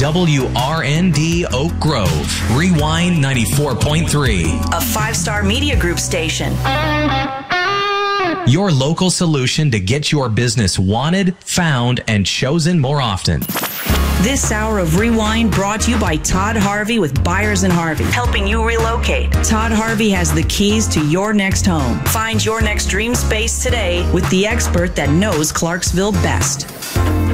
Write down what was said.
WRND Oak Grove. Rewind 94.3. A 5-star media group station. Your local solution to get your business wanted, found, and chosen more often. This hour of Rewind brought to you by Todd Harvey with Byers & Harvey, helping you relocate. Todd Harvey has the keys to your next home. Find your next dream space today with the expert that knows Clarksville best.